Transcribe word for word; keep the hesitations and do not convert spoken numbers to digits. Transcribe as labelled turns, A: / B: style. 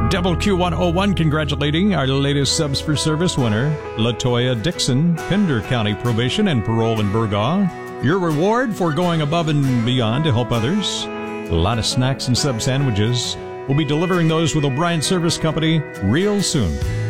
A: Double Q one oh one congratulating our latest subs for service winner, Latoya Dixon, Pender County Probation and Parole in Burgaw. Your reward for going above and beyond to help others. A lot of snacks and sub sandwiches. We'll be delivering those with O'Brien Service Company real soon.